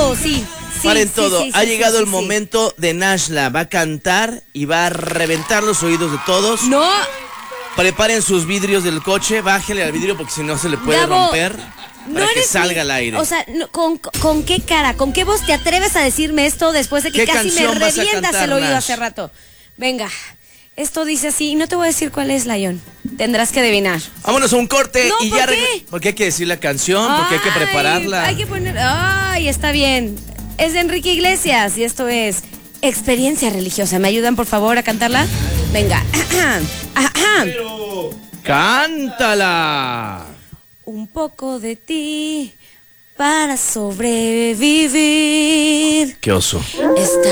todo, sí. Paren todo. Ha llegado el momento de Nashla. Va a cantar y va a reventar los oídos de todos. No. Preparen sus vidrios del coche. Bájenle al vidrio porque si no se le puede Gabo, romper. Para que salga al aire. O sea, ¿con qué cara, con qué voz te atreves a decirme esto después de que casi me revientas el oído hace rato? Venga, esto dice así, y no te voy a decir cuál es, Lion. Tendrás que adivinar. Vámonos a un corte no, y ¿por ya qué? porque hay que decir la canción, porque hay que prepararla. Hay que poner. Ay, está bien. Es de Enrique Iglesias y esto es Experiencia Religiosa. ¿Me ayudan, por favor, a cantarla? Venga. ¡Cántala! Un poco de ti para sobrevivir. ¡Qué oso! Está